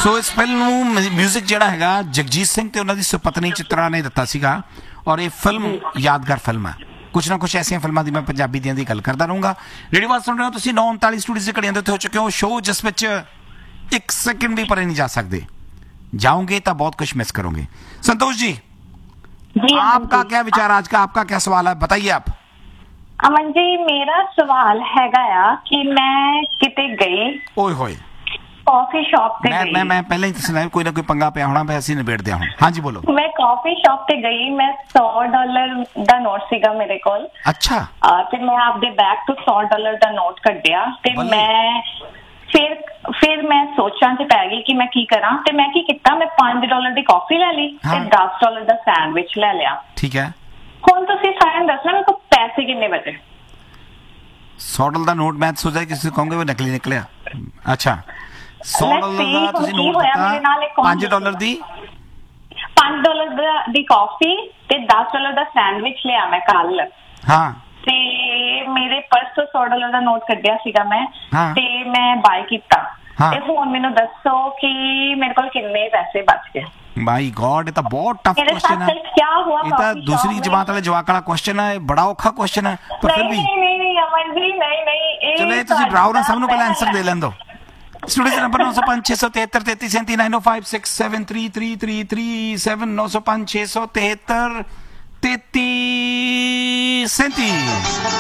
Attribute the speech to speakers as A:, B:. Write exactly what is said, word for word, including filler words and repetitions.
A: ਸੋ ਇਸ ਫਿਲਮ ਨੂੰ ਮਿਊਜ਼ਿਕ ਜਿਹੜਾ ਹੈਗਾ ਜਗਜੀਤ ਸਿੰਘ ਤੇ ਉਹਨਾਂ ਦੀ ਸੁਪਤਨੀ ਚਿਤਰਾ ਨੇ ਦਿੱਤਾ ਸੀਗਾ ਔਰ ਇਹ ਫਿਲਮ ਯਾਦਗਾਰ ਫਿਲਮ ਹੈ। ਕੁਛ ਨਾ ਕੁਛ ਐਸੀਆਂ ਫਿਲਮਾਂ ਦੀ ਮੈਂ ਪੰਜਾਬੀ ਦੀਆਂ ਦੀ ਗੱਲ ਕਰਦਾ ਰਹੂੰਗਾ। ਰੇਡੀਓ ਆਵਾਜ਼ ਸੁਣ ਰਹੇ ਹੋ ਤੁਸੀਂ, ਨੌ ਉਨਤਾਲੀ ਸਟੂਡੀਓ ਦੇ ਘੜੀਆਂ ਦੇ ਉੱਤੇ ਹੋ ਚੁੱਕੇ ਹੋ ਸ਼ੋਅ ਜਿਸ ਵਿੱਚ ਇੱਕ ਸੈਕਿੰਡ ਵੀ ਪਰੇ नहीं जा सकते, जाओगे तो बहुत कुछ मिस करोगे। संतोष जी,
B: जी
A: आपका क्या विचार आज का, आपका क्या सवाल है, बताइए आप।
B: अमन जी, मेरा सवाल हैगा आ कि मैं किते गई
A: ओए होए
B: कॉफी शॉप ते
A: मैं
B: गई
A: मैं मैं पहले ही सुना कोई ना कोई पंगा पिया होना, मैं ऐसे निबेड़ दिया हूं। हाँ जी बोलो।
B: मैं कॉफी शॉप ते गई, मैं सौ डॉलर दा नोट सीगा मेरे कोल।
A: अच्छा।
B: आ, ते मैं आपदे बैग तो सौ डॉलर दा नोट कड्डिया ते
A: भले।
B: मैं फिर फिर मैं सोचां च पै गई कि मैं की करा ते मैं की किता, मैं पांच डॉलर दी कॉफी ले ली
A: हाँ।
B: ते दस डॉलर दा सैंडविच ले लिया।
A: ठीक है।
B: हुण तुसीं सारे दसना मेरे को पैसे कितने बचे।
A: सौ डॉलर का नोट मैं सोचा किसी कहूंगे वो नकली निकलिया। अच्छा, सौ
B: Let's
A: डॉलर
B: see,
A: का तुसीं
B: की
A: नोट
B: होया मेरे नाल
A: दिता,
B: एक कौन
A: पांच डॉलर दी
B: पांच डॉलर दी कॉफी ते दस डॉलर दा सैंडविच लिया मैं कल।
A: हाँ
B: ते मेरे पर्स तो सौ डॉलर दा नोट कड्डिया सीगा मैं
A: हाँ।
B: ते मैं बाय कीता
A: हाँ।
B: ते हुण मैनूं दसो कि मेरे कोल कितने पैसे बच गए।
A: माय गॉड, ये तो बहुत टफ
B: मेरे
A: क्वेश्चन
B: साथ
A: है।
B: सच क्या हुआ
A: ये तो
B: coffee
A: दूसरी
B: shop में?
A: जमात वाले जवाक वाला क्वेश्चन है, बड़ा औखा क्वेश्चन है पर फिर
B: नहीं
A: भी
B: नहीं नहीं नहीं अमन जी, नहीं नहीं ਇਹ
A: चलो ये तुम ब्राउ ना सब पहले आंसर दे लें दो। स्टूडियो नंबर नौ सौ पाँच छः सौ तिहत्तर तैतीस सैंतीस नाइन ओ five six seven three three three three seven नौ सौ पाँच छः सौ तिहत्तर तैतीस सैंतीस।